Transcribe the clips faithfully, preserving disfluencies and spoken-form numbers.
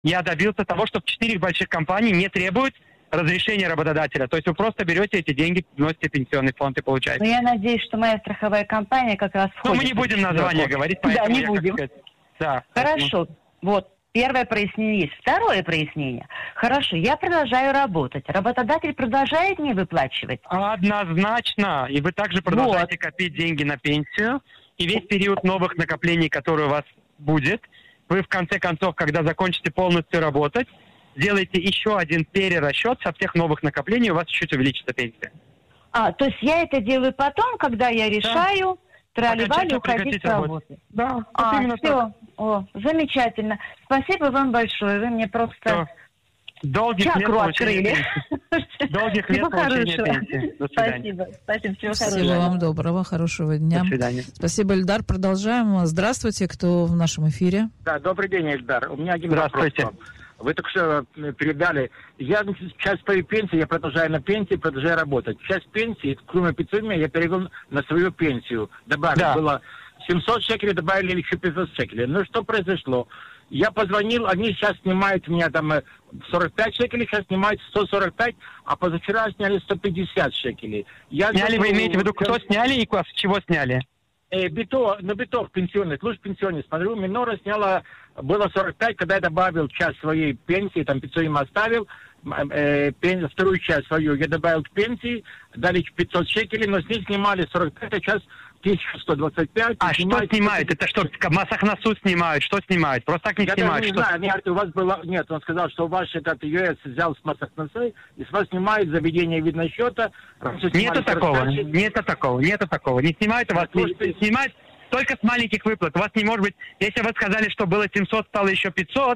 я добился того, что в четыре больших компании не требуют разрешения работодателя. То есть вы просто берете эти деньги, вносите в пенсионный фонд и получаете. Но я надеюсь, что моя страховая компания как раз входит. Ну, мы не будем название говорить, поэтому да, не я, будем. Как сказать, да, Хорошо. Поэтому... Вот. Первое прояснение есть. Второе прояснение. Хорошо, я продолжаю работать. Работодатель продолжает мне выплачивать? Однозначно. И вы также продолжаете вот. копить деньги на пенсию. И весь период новых накоплений, который у вас будет, вы в конце концов, когда закончите полностью работать, сделаете еще один перерасчет со всех новых накоплений, у вас чуть-чуть увеличится пенсия. А, то есть я это делаю потом, когда я решаю... Да. Тролливали уходить с работы. Да, а, именно все. Так. О, замечательно. Спасибо вам большое. Вы мне просто все. Долгих чакру лет открыли. Долгих лет получения пенсии. До свидания. Спасибо. Спасибо. Всего Спасибо хорошего. вам доброго, хорошего дня. До свидания. Спасибо, Эльдар. Продолжаем. Здравствуйте, кто в нашем эфире? Да, добрый день, Эльдар. У меня один Здравствуйте. вопрос. Вы только что передали. Я часть своей пенсии, я продолжаю на пенсии, продолжаю работать. Часть пенсии, кроме пятьсот, я перевел на свою пенсию. Добавил, да. Было семьсот шекелей, добавили еще пятьсот шекелей. Ну, что произошло? Я позвонил, они сейчас снимают меня там сорок пять шекелей, сейчас снимают сто сорок пять, а позавчера сняли сто пятьдесят шекелей. Я сняли, думал, вы имеете в виду, кто сняли и с чего сняли? Э, бито, на битов пенсионный, служба пенсионный. Смотрю, Минора сняла, было сорок пять, когда я добавил часть своей пенсии, там пятьсот им оставил, э, пен, вторую часть свою я добавил к пенсии, дали пятьсот шекелей, но с них снимали сорок пять, а сейчас тысяча сто двадцать пять. А что снимают? Это что, Масахнасу снимают? Что снимают? Просто так не я снимают? Я не знаю, нет, у вас было... Нет, он сказал, что ваш этот ЮЭС взял с Масахнасы, и с вас снимают заведение видного счета. Нету такого, нету такого, нету такого. Не снимают, у вас не, снимают только с маленьких выплат. У вас не может быть... Если вы сказали, что было семьсот, стало еще пятьсот...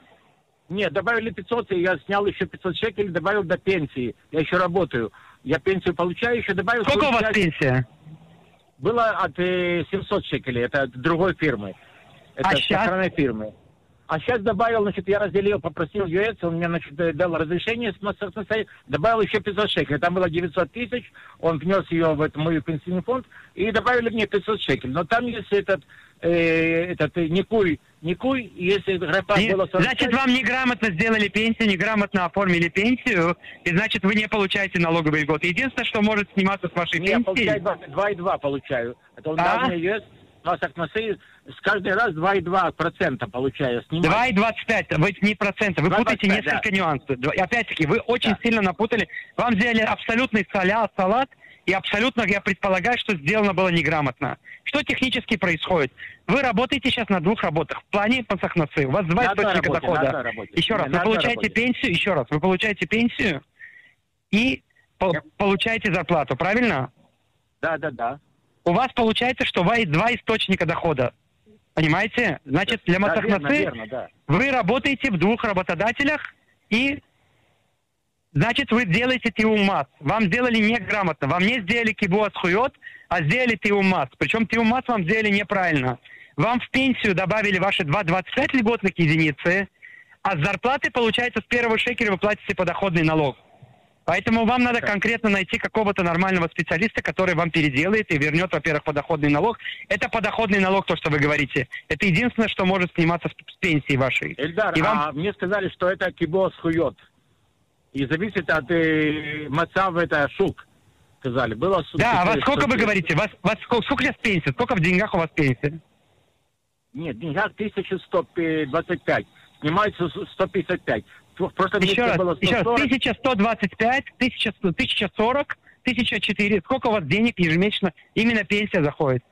Нет, добавили пятьсот, и я снял еще пятьсот шекелей, добавил до пенсии. Я еще работаю. Я пенсию получаю, еще добавил... Сколько у вас часть... пенсия? Было от э, семьсот шекелей, это от другой фирмы. Это а от стороны фирмы. А сейчас добавил, значит, я разделил, попросил ЮЭС, он мне, значит, дал разрешение с Масахнасой, добавил еще пятьсот шекелей. Там было девятьсот тысяч, он внес ее в этот мой пенсионный фонд, и добавили мне пятьсот шекелей. Но там есть этот, э, этот Никуй, Никуй, если графа было сорок пять... Значит, вам неграмотно сделали пенсию, неграмотно оформили пенсию, и значит, вы не получаете налоговый льготы. Единственное, что может сниматься с вашей Нет, пенсии... Я получаю два и два получаю. Это он а? дал мне ЮЭС, Масахнасы, с каждый раз два и два процента получаю. два и двадцать пять, вы не процента, вы путаете несколько да. нюансов. И опять-таки, вы очень да. сильно напутали. Вам сделали абсолютный салат, салат, и абсолютно, я предполагаю, что сделано было неграмотно. Что технически происходит? Вы работаете сейчас на двух работах. В плане Масахнасы. У вас два источника дохода. Еще раз, вы получаете пенсию, еще раз, вы получаете пенсию и по- получаете зарплату, правильно? Да, да, да. У вас получается, что у вас есть два источника дохода. Понимаете? Значит, для Масахнасы да, да. вы работаете в двух работодателях, и значит, вы делаете тиумас. Вам сделали неграмотно. Вам не сделали кибуас хуйот, а сделали тиумас. Причем тиумас вам сделали неправильно. Вам в пенсию добавили ваши два двадцать пять льготных единицы, а с зарплаты, получается, с первого шекеля вы платите подоходный налог. Поэтому вам надо конкретно найти какого-то нормального специалиста, который вам переделает и вернет, во-первых, подоходный налог. Это подоходный налог, то, что вы говорите. Это единственное, что может сниматься с пенсии вашей. Эльдар, и вам... а мне сказали, что это кибуас хуйот. И зависит от э, мацав, это шук. Сказали. Было суд. Да, а вас сколько вы говорите? Вас, вас сколько, сколько сейчас пенсия? Сколько в деньгах у вас пенсия? Нет, в деньгах тысяча сто двадцать пять. Снимается сто пятьдесят пять. Еще раз, было еще раз, тысяча сто двадцать пять, тысяча сорок, тысяча четыре. Сколько у вас денег ежемесячно именно пенсия заходит?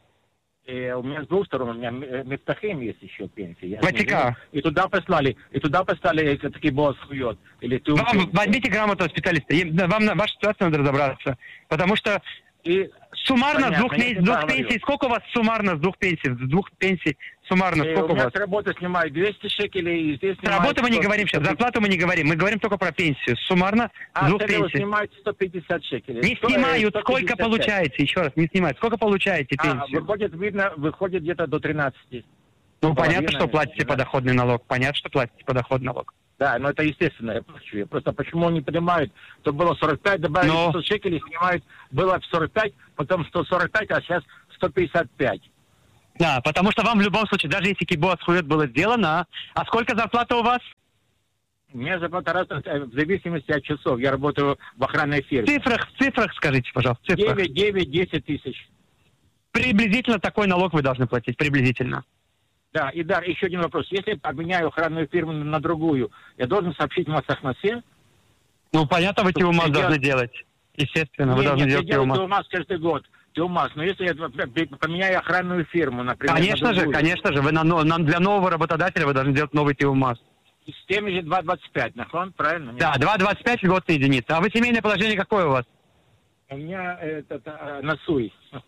И у меня с двух сторон, у меня Мифтахим есть еще пенсия. Ватика. И туда послали, и туда послали такие босс хует. Или ты вам возьмите грамотного специалиста. Вам на вашу ситуацию надо разобраться. Потому что и суммарно понятно, с двух, пенсий, с двух пенсий, сколько у вас суммарно с двух пенсий? С двух пенсий суммарно и сколько у, у меня вас? с работы снимают двести шекелей. И здесь с работы мы не говорим сейчас, зарплату мы не говорим. Мы говорим только про пенсию. Суммарно а, с двух пенсий. снимают сто пятьдесят шекелей. Не сто, снимают, сколько получаете? Еще раз, не снимают. Сколько получаете пенсию? А, выходит, видно, выходит где-то до тринадцати. Ну, понятно, что платите подоходный налог. Понятно, что платите подоходный налог. Да, но это естественно, я плачу. Я просто почему они понимают, то было сорок пять, добавили но... сто шекелей, снимают, было сорок пять, потом сто сорок пять, а сейчас сто пятьдесят пять. Да, потому что вам в любом случае, даже если КИБО Асхует было сделано, а сколько зарплата у вас? У меня зарплата разная, в зависимости от часов. Я работаю в охранной фирме. В цифрах, в цифрах скажите, пожалуйста, в цифрах. девять, девять, десять тысяч. Приблизительно такой налог вы должны платить, приблизительно. Да, и да, еще один вопрос. Если я обменяю охранную фирму на другую, я должен сообщить Мосахнасе? Ну, понятно, вы ТИУМАС я должны делаю... делать. Естественно, нет, вы должны нет, делать я делаю ТИУМАС. ТИУМАС каждый год. ТИУМАС, но если я поменяю охранную фирму, например, Конечно же, конечно же, вы на, на, для нового работодателя вы должны делать новый ТИУМАС. С теми же два двадцать пять, нахон, правильно? Нет? Да, два двадцать пять льготная единица. А вы семейное положение какое у вас? У меня это, это Насуй.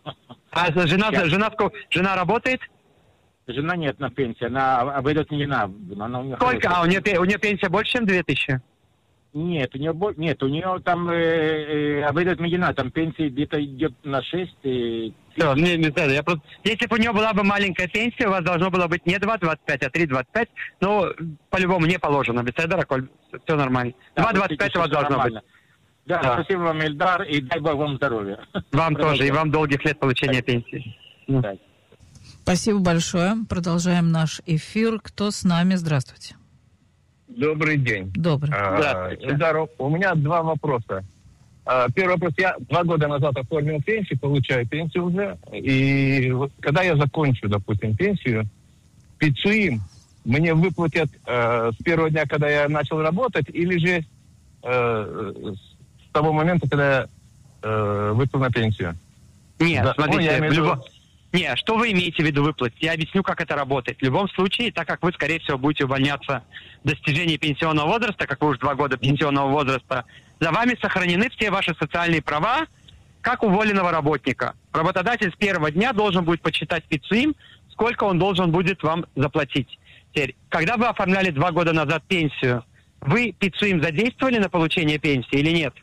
А жена, жена, жена работает? Жена нет на пенсии, она обойдет не на. Она у нее сколько? хорошая. А у нее, у нее пенсия больше, чем две тысячи? Нет, у нее нет, у нее там э, э, обойдет Медина, там пенсия где-то идет на шесть. И... Все, не, не я просто... Если бы у нее была бы маленькая пенсия, у вас должно было быть не два двадцать пять, а три двадцать пять. Ну, по-любому не положено. Беседа, все нормально. Да, два двадцать пять у вас должно нормально. быть. Да, да, спасибо вам, Эльдар, и дай Бог вам здоровья. Вам тоже, и вам долгих лет получения так. пенсии. Так. Спасибо большое. Продолжаем наш эфир. Кто с нами? Здравствуйте. Добрый день. Добрый. Здравствуйте. Эльдар, у меня два вопроса. А, первый вопрос. Я два года назад оформил пенсию, получаю пенсию уже. И вот, когда я закончу, допустим, пенсию, пиццуим мне выплатят э, с первого дня, когда я начал работать, или же э, с того момента, когда я э, вышел на пенсию? Нет, да, смотрите, ну, я имею в виду... любо... Не, что вы имеете в виду выплатить? Я объясню, как это работает. В любом случае, так как вы, скорее всего, будете увольняться в достижении пенсионного возраста, как вы уже два года пенсионного возраста, за вами сохранены все ваши социальные права, как уволенного работника. Работодатель с первого дня должен будет подсчитать пиццуим, сколько он должен будет вам заплатить. Теперь, когда вы оформляли два года назад пенсию, вы пиццуим задействовали на получение пенсии или нет?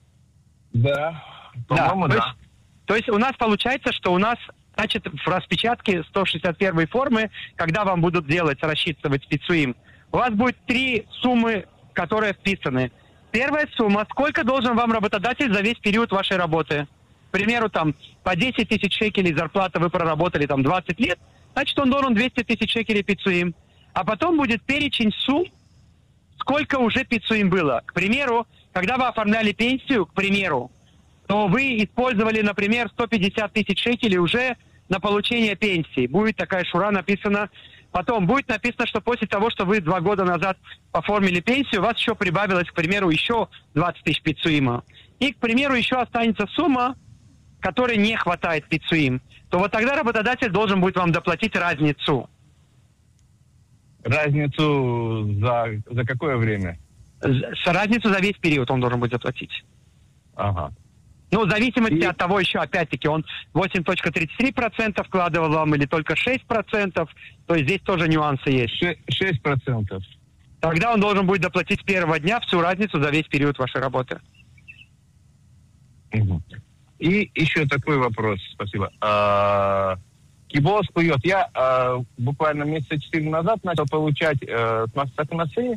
Да, по-моему, да. да. То есть, то есть у нас получается, что у нас, значит, в распечатке сто шестьдесят первой формы, когда вам будут делать, рассчитывать пиццуим, у вас будет три суммы, которые вписаны. Первая сумма, сколько должен вам работодатель за весь период вашей работы. К примеру, там, по десять тысяч шекелей зарплата вы проработали там двадцать лет, значит, он должен двести тысяч шекелей пиццуим. А потом будет перечень сумм, сколько уже пиццуим было. К примеру, когда вы оформляли пенсию, к примеру, то вы использовали, например, сто пятьдесят тысяч шекелей уже на получение пенсии. Будет такая шура написана. Потом будет написано, что после того, что вы два года назад оформили пенсию, у вас еще прибавилось, к примеру, еще двадцать тысяч пиццуима. И, к примеру, еще останется сумма, которой не хватает пиццуим. То вот тогда работодатель должен будет вам доплатить разницу. Разницу за, за какое время? Разницу за весь период он должен будет заплатить. Ага. Ну, в зависимости И... от того еще, опять-таки, он восемь целых тридцать три сотых процента вкладывал вам или только шесть процентов, то есть здесь тоже нюансы есть. шесть процентов. Тогда он должен будет доплатить с первого дня всю разницу за весь период вашей работы. Угу. И еще такой вопрос, спасибо. А, КИБО Асхует. Я а, буквально месяца четыре назад начал получать а, с Мосахнасы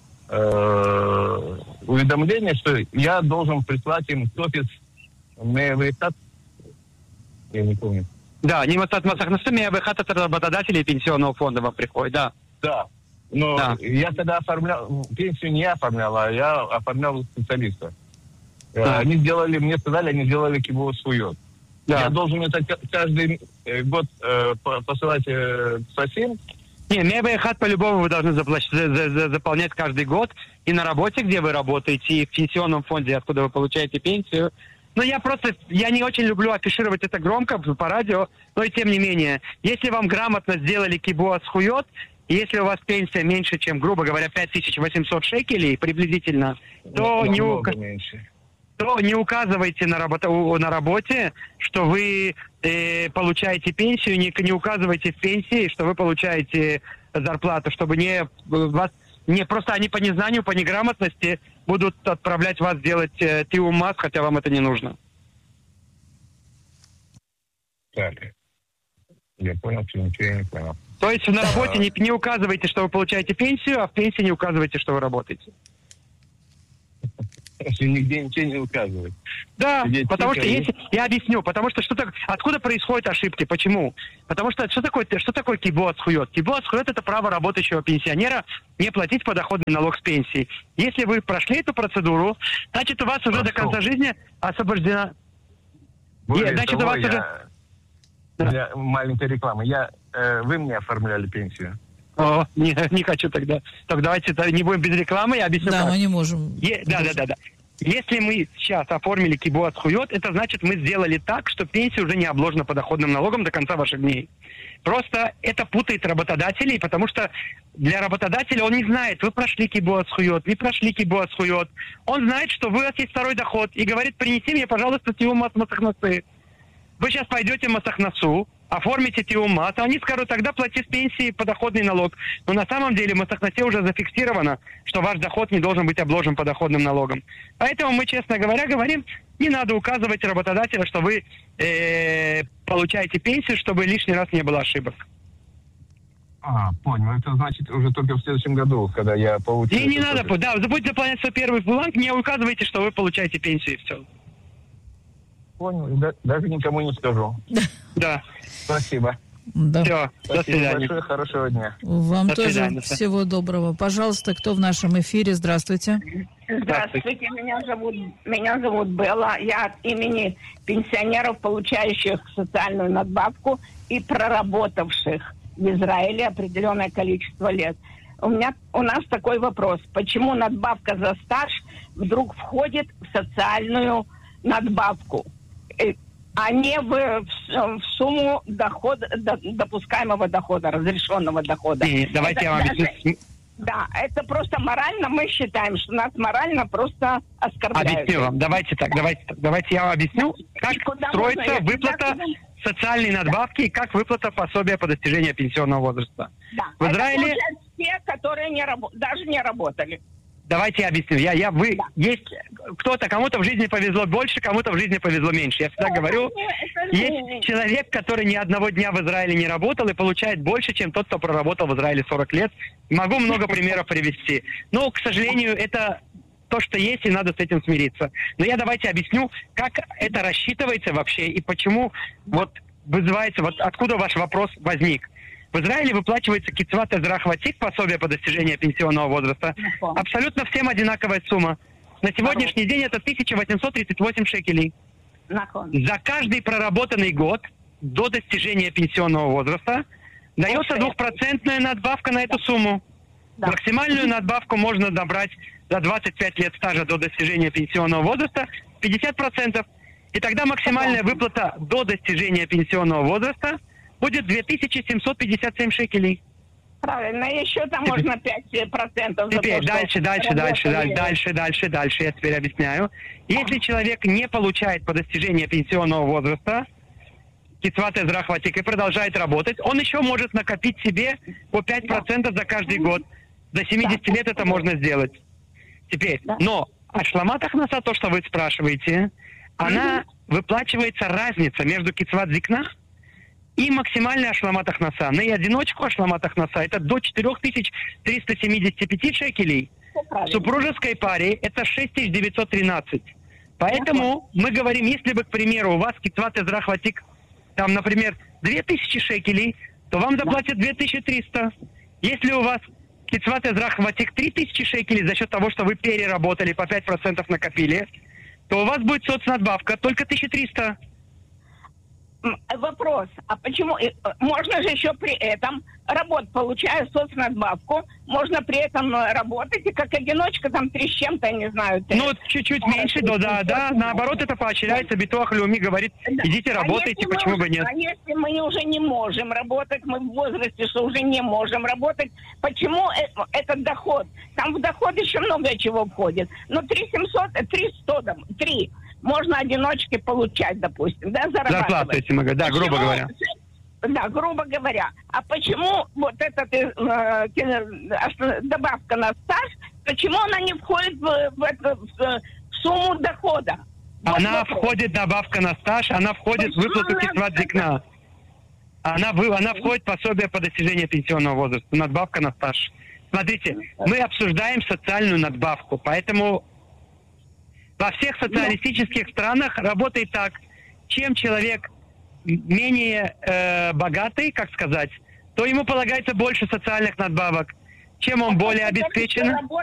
а, уведомление, что я должен прислать им офис Меявехат. Я не помню. Да, не Мосахнасы, Меявехат от работодателей пенсионного фонда вам приходит, да. Да. Но да. Я тогда оформлял, пенсию не оформлял, а я оформлял специалиста. Да. Они сделали, мне сказали, они сделали КИБО Асхует. Да. Я должен это каждый год э, посылать э, СОСИМ. Не, Меявехат по-любому вы должны заплатить, за, за, за, заполнять каждый год. И на работе, где вы работаете, и в пенсионном фонде, откуда вы получаете пенсию. Но я просто, я не очень люблю афишировать это громко по радио, но и тем не менее, если вам грамотно сделали КИБО Асхует, и если у вас пенсия меньше, чем, грубо говоря, пять тысяч восемьсот шекелей приблизительно, то не, у... то не указывайте на, работа... на работе, что вы э, получаете пенсию, не, не указывайте в пенсии, что вы получаете зарплату, чтобы не вас не просто они по незнанию, по неграмотности будут отправлять вас делать э, ТИУМАС, хотя вам это не нужно. Так, я понял, что ничего я не понял. То есть на работе не, не указывайте, что вы получаете пенсию, а в пенсии не указывайте, что вы работаете. нигде ничего не указывает. Да, Здесь потому что есть... если... Я объясню, потому что что так... откуда происходят ошибки, почему? Потому что что такое, что такое кибуат схует? Кибуат схует — это право работающего пенсионера не платить подоходный налог с пенсии. Если вы прошли эту процедуру, значит, у вас уже Прошел. до конца жизни освобождена... Более Значит, того, у вас я... уже... Для маленькой рекламы. Я, э, вы мне оформляли пенсию. О, не, не хочу тогда. Так давайте не будем без рекламы, я объясню Да, как. мы не можем. Е- да, да, да, да. Если мы сейчас оформили кибуат схует, это значит, мы сделали так, что пенсия уже не обложена подоходным налогом до конца ваших дней. Просто это путает работодателей, потому что для работодателя он не знает, вы прошли кибуат схует, не прошли кибуат схует. Он знает, что вы, у вас есть второй доход, и говорит: принеси мне, пожалуйста, тиум мас масахнасы. Вы сейчас пойдете в масахнасу, оформите тиум мас, а они скажут: тогда плати с пенсии подоходный налог. Но на самом деле в масахнасе уже зафиксировано, что ваш доход не должен быть обложен подоходным налогом. Поэтому мы, честно говоря, говорим, не надо указывать работодателю, что вы э, получаете пенсию, чтобы лишний раз не было ошибок. А, понял. Это значит уже только в следующем году, когда я получу... И не надо, да, забудьте заполнять свой первый бланк, не указывайте, что вы получаете пенсию, и все. Понял, да, даже никому не скажу. Да. Спасибо. Да. Все, Спасибо до свидания. большое, хорошего дня. Вам До тоже свидания. всего доброго. Пожалуйста, кто в нашем эфире? Здравствуйте. Здравствуйте, меня зовут, меня зовут Белла. Я от имени пенсионеров, получающих социальную надбавку и проработавших в Израиле определенное количество лет. У меня, у нас такой вопрос. Почему надбавка за стаж вдруг входит в социальную надбавку, а не в, в, в сумму дохода, до, допускаемого дохода, разрешенного дохода? И давайте Это я вам объясню. даже- Да, это просто морально, мы считаем, что нас морально просто оскорбляют. Объясню вам. Давайте так, давайте так. Давайте я вам объясню, как И куда строится можно- выплата куда- социальной надбавки и как выплата пособия по достижению пенсионного возраста. Да. В Это Израиле... получают те, которые не рабо- даже не работали. Давайте я объясню. Я, я, вы, Да. есть кто-то, кому-то в жизни повезло больше, кому-то в жизни повезло меньше. Я всегда Это говорю, не- это не- есть человек, который ни одного дня в Израиле не работал и получает больше, чем тот, кто проработал в Израиле сорок лет. Могу много примеров привести. Но, к сожалению, это то, что есть, и надо с этим смириться. Но я давайте объясню, как это рассчитывается вообще и почему вот вызывается, вот откуда ваш вопрос возник. В Израиле выплачивается кицват эзрах ватик, пособие по достижению пенсионного возраста. Абсолютно всем одинаковая сумма. На сегодняшний день это тысяча восемьсот тридцать восемь шекелей. Нахон. За каждый проработанный год до достижения пенсионного возраста дается двухпроцентная надбавка на эту сумму. Да. Максимальную надбавку можно набрать за двадцать пять лет стажа до достижения пенсионного возраста пятьдесят процентов. И тогда максимальная выплата до достижения пенсионного возраста будет две тысячи семьсот пятьдесят семь шекелей. Правильно, еще там Теперь- можно пять процентов за Теперь то, что дальше, дальше, дальше, работали. дальше, дальше, дальше, дальше, я теперь объясняю. Если человек не получает по достижении пенсионного возраста кицват эзрах ватик и продолжает работать, он еще может накопить себе по пять процентов за каждый год. До семидесяти лет это можно сделать. Теперь, Да. но ашламат ахнаса, то, что вы спрашиваете, она выплачивается разница между кицват зикна и максимальный ашламат ахнаса. На одиночку ашламат ахнаса это до четыре тысячи триста семьдесят пять шекелей. Всё В правильно. супружеской паре это шесть тысяч девятьсот тринадцать. Поэтому мы говорим, если бы, к примеру, у вас кицват эзрах ватик, там, например, две тысячи шекелей, то вам заплатят две тысячи триста. Если у вас кицват эзрах ватик три тысячи шекелей за счет того, что вы переработали, по пять процентов накопили, то у вас будет соцнадбавка только тысяча триста. М, Вопрос, а почему, э, э, можно же еще при этом работать, получая соцнадбавку, можно при этом э, работать, и как одиночка там три с чем-то, я не знаю. три. Ну, чуть-чуть меньше, да, да, да. Наоборот, это поощряется. Битуах Леуми говорит, Да. идите А работайте, если мы почему бы уже- нет? А если мы уже не можем работать, мы в возрасте, что уже не можем работать, почему э- этот доход? Там в доход еще много чего входит. Ну, три семьсот, э, три сто, там, три. Можно одиночке получать, допустим, да, зарабатывать. Зарплату, если мы говорим, да, грубо Почему- говоря. Да, грубо говоря. А почему вот эта э, э, добавка на стаж, почему она не входит в, в, это, в, в сумму дохода? Вот Она вопрос. входит, добавка на стаж, она входит в Почему выплату она- кицват зикна. Она, вы- она входит в пособие по достижению пенсионного возраста, надбавка на стаж. Смотрите, мы обсуждаем социальную надбавку, поэтому Во всех социалистических странах работает так. Чем человек менее э, богатый, как сказать, то ему полагается больше социальных надбавок. Чем он более обеспечен...